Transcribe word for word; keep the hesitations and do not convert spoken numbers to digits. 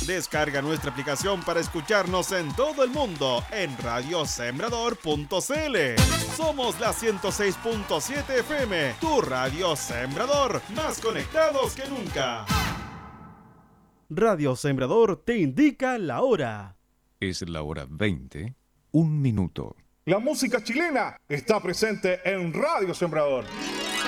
Descarga nuestra aplicación para escucharnos en todo el mundo en radio sembrador punto c l. Somos la ciento seis punto siete F M, tu radio Sembrador, más conectados que nunca. Radio Sembrador te indica la hora. Es la hora veinte, un minuto. La música chilena está presente en Radio Sembrador.